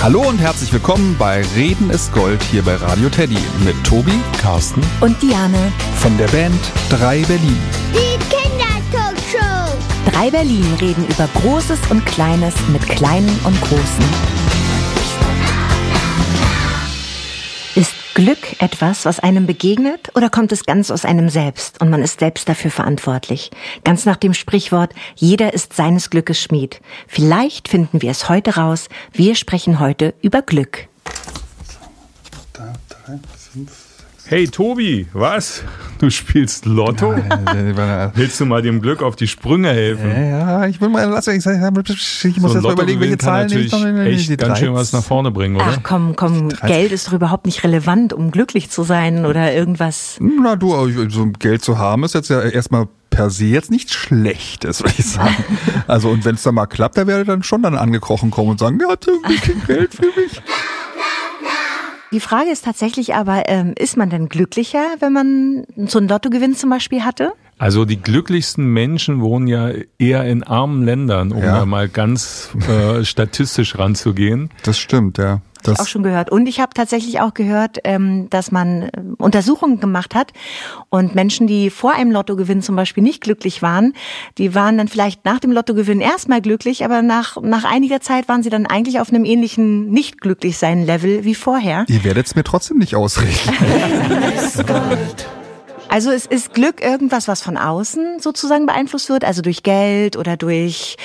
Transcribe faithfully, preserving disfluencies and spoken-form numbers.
Hallo und herzlich willkommen bei Reden ist Gold hier bei Radio Teddy mit Tobi, Carsten und Diane von der Band drei Berlin. Die Kindertalkshow. drei Berlin reden über Großes und Kleines mit Kleinen und Großen. Ist Glück etwas, was einem begegnet, oder kommt es ganz aus einem selbst und man ist selbst dafür verantwortlich? Ganz nach dem Sprichwort, jeder ist seines Glückes Schmied. Vielleicht finden wir es heute raus. Wir sprechen heute über Glück. Da, drei, fünf, sechs. Hey Tobi, was? Du spielst Lotto? Ja, Willst du mal dem Glück auf die Sprünge helfen? ja, ich will mal, lass mich, ich muss So jetzt ein mal überlegen, welche Lottogewinn kann Zahlen natürlich ich noch echt die ganz schön was nach vorne bringen, oder? Ach komm, komm, Geld ist doch überhaupt nicht relevant, um glücklich zu sein oder irgendwas. Na du, so Geld zu haben ist jetzt ja erstmal per se jetzt nichts Schlechtes, würde ich sagen. Also und wenn es dann mal klappt, da werde ich dann schon dann angekrochen kommen und sagen, ja, hat irgendwie kein Geld für mich. Die Frage ist tatsächlich aber, ähm, ist man denn glücklicher, wenn man so einen Lottogewinn zum Beispiel hatte? Also die glücklichsten Menschen wohnen ja eher in armen Ländern, um Ja. da mal ganz äh, statistisch ranzugehen. Das stimmt, ja. Das Auch schon gehört. Und ich habe tatsächlich auch gehört, ähm, dass man äh, Untersuchungen gemacht hat und Menschen, die vor einem Lottogewinn zum Beispiel nicht glücklich waren, die waren dann vielleicht nach dem Lottogewinn erstmal glücklich, aber nach, nach einiger Zeit waren sie dann eigentlich auf einem ähnlichen Nicht-Glücklich-Sein-Level wie vorher. Ihr werdet es mir trotzdem nicht ausreden. Also es ist Glück irgendwas, was von außen sozusagen beeinflusst wird, also durch Geld oder durch